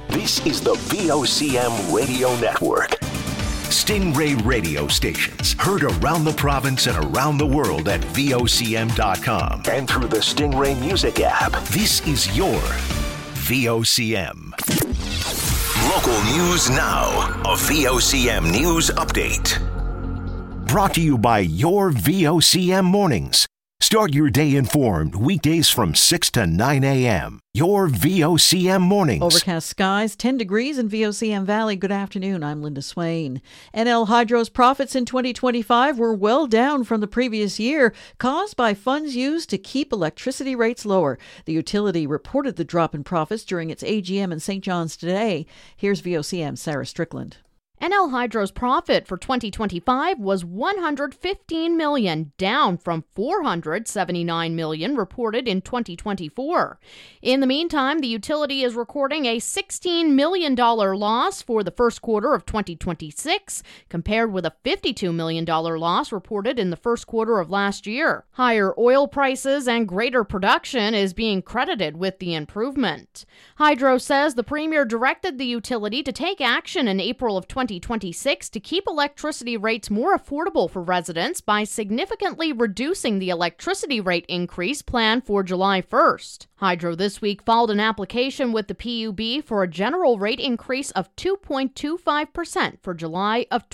This is the VOCM Radio Network. Stingray radio stations heard around the province and around the world at VOCM.com and through the Stingray Music app. This is your VOCM. Local news now. A VOCM news update. Brought to you by your VOCM mornings. Start your day informed weekdays from 6 to 9 a.m. Your VOCM mornings. Overcast skies, 10 degrees in VOCM Valley. Good afternoon. I'm Linda Swain. NL Hydro's profits in 2025 were well down from the previous year, caused by funds used to keep electricity rates lower. The utility reported the drop in profits during its AGM in St. John's today. Here's VOCM's Sarah Strickland. NL Hydro's profit for 2025 was $115 million, down from $479 million reported in 2024. In the meantime, the utility is recording a $16 million loss for the first quarter of 2026, compared with a $52 million loss reported in the first quarter of last year. Higher oil prices and greater production is being credited with the improvement. Hydro says the Premier directed the utility to take action in April of 2026 to keep electricity rates more affordable for residents by significantly reducing the electricity rate increase planned for July 1st. Hydro this week filed an application with the PUB for a general rate increase of 2.25% for July of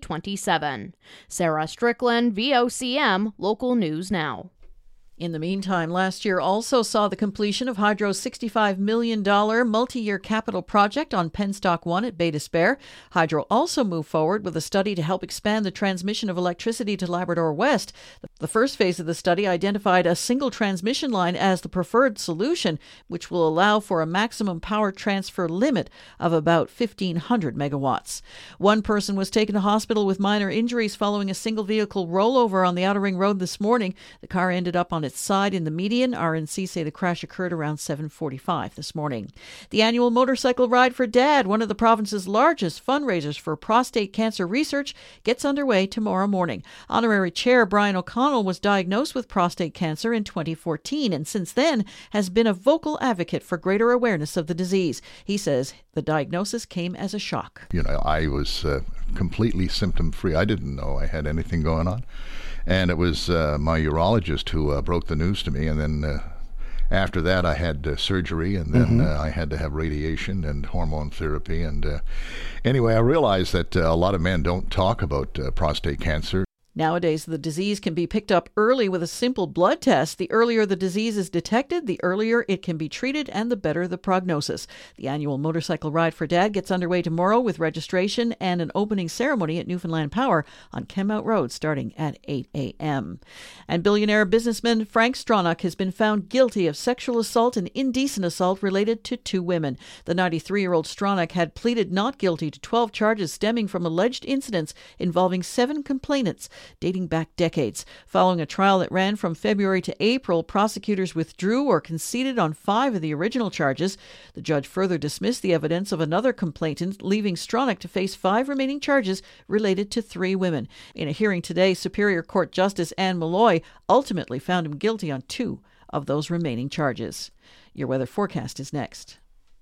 2027. Sarah Strickland, VOCM, Local News Now. In the meantime, last year also saw the completion of Hydro's $65 million multi-year capital project on Penstock 1 at Bay d'Espoir. Hydro also moved forward with a study to help expand the transmission of electricity to Labrador West. The first phase of the study identified a single transmission line as the preferred solution, which will allow for a maximum power transfer limit of about 1,500 megawatts. One person was taken to hospital with minor injuries following a single vehicle rollover on the Outer Ring Road this morning. The car ended up on its side in the median. RNC say the crash occurred around 7:45 this morning. The annual Motorcycle Ride for Dad, one of the province's largest fundraisers for prostate cancer research, gets underway tomorrow morning. Honorary Chair Brian O'Connell was diagnosed with prostate cancer in 2014 and since then has been a vocal advocate for greater awareness of the disease. He says the diagnosis came as a shock. I was completely symptom-free. I didn't know I had anything going on. And it was my urologist who broke the news to me. And then after that, I had surgery, and then I had to have radiation and hormone therapy. And anyway, I realized that a lot of men don't talk about prostate cancer. Nowadays, the disease can be picked up early with a simple blood test. The earlier the disease is detected, the earlier it can be treated, and the better the prognosis. The annual Motorcycle Ride for Dad gets underway tomorrow with registration and an opening ceremony at Newfoundland Power on Kenmount Road starting at 8 a.m. And billionaire businessman Frank Stronach has been found guilty of sexual assault and indecent assault related to two women. The 93-year-old Stronach had pleaded not guilty to 12 charges stemming from alleged incidents involving 7 complainants dating back decades. Following a trial that ran from February to April, prosecutors withdrew or conceded on 5 of the original charges. The judge further dismissed the evidence of another complainant, leaving Stronach to face 5 remaining charges related to 3 women. In a hearing today, Superior Court Justice Anne Malloy ultimately found him guilty on 2 of those remaining charges. Your weather forecast is next.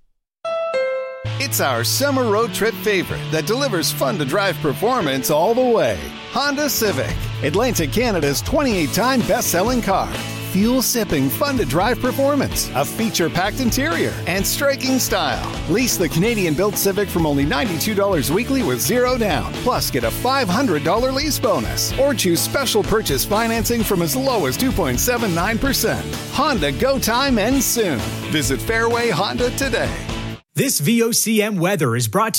It's our summer road trip favorite that delivers fun-to-drive performance all the way. Honda Civic, Atlantic Canada's 28-time best-selling car. Fuel-sipping, fun-to-drive performance, a feature-packed interior, and striking style. Lease the Canadian-built Civic from only $92 weekly with 0 down. Plus, get a $500 lease bonus. Or choose special purchase financing from as low as 2.79%. Honda Go Time ends soon. Visit Fairway Honda today. This VOCM weather is brought